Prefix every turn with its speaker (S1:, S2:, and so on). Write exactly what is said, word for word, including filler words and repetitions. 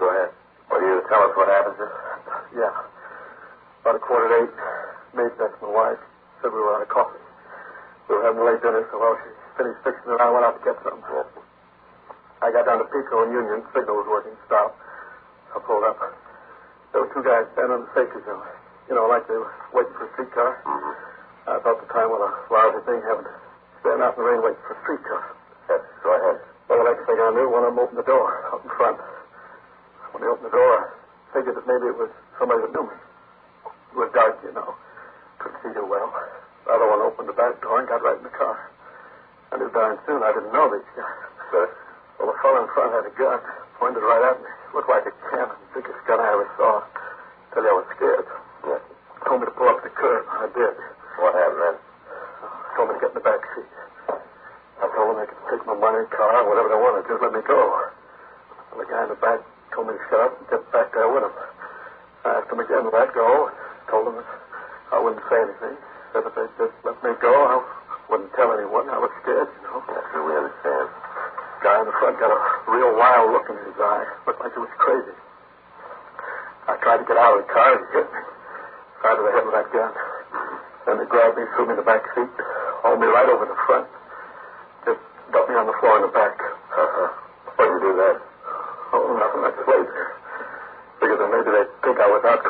S1: go ahead. Will you tell us what happened, sir?
S2: Yeah. About a quarter to eight, Maid, that's my wife, said we were out of coffee. We were having late dinner, so while she finished fixing it, I went out to get some.
S1: Yeah.
S2: I got down to Pico and Union. Signal was working. Stop. I pulled up. There were two guys standing on the safety zone. You know, like they were waiting for a streetcar.
S1: Mm-hmm.
S2: I thought the time what a lousy thing having to stand out in the rain waiting for a streetcar.
S1: Yes, go ahead.
S2: Well, the next thing I knew, one of them opened the door out in front. When he opened the door, I figured that maybe it was somebody that knew me. It was dark, you know. Couldn't see too well. The other one opened the back door and got right in the car. I knew darn soon I didn't know these guys.
S1: Sir?
S2: Well, the fellow in front had a gun, pointed right at me. Looked like a cannon, biggest gun I ever saw. Tell you I was scared.
S1: Yes.
S2: Told me to pull up the curb. I did.
S1: What happened then?
S2: Uh, told me to get in the back seat. I told them they could take my money, car, whatever they wanted. Just let me go. And the guy in the back told me to shut up and get back there with him. I asked him again to let go. Told them that I wouldn't say anything. Said if they'd just let me go, I wouldn't tell anyone. I was scared, you know.
S1: Yes, sir, we understand.
S2: The guy in the front got a real wild look in his eye. Looked like he was crazy. I tried to get out of the car. He hit me. Side of the head with that gun. Then they grabbed me, threw me in the back seat, hauled me right over the front. Just dumped me on the floor in the back.
S1: Uh-huh. What did you do then?
S2: Oh, nothing. I just laid there. Figured that maybe they'd think I was out